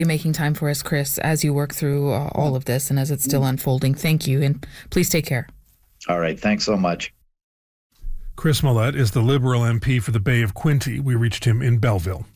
You making time for us, Chris, as you work through all of this and as it's still unfolding. Thank you, and please take care. All right. Thanks so much. Chris Mallette is the Liberal MP for the Bay of Quinte. We reached him in Belleville.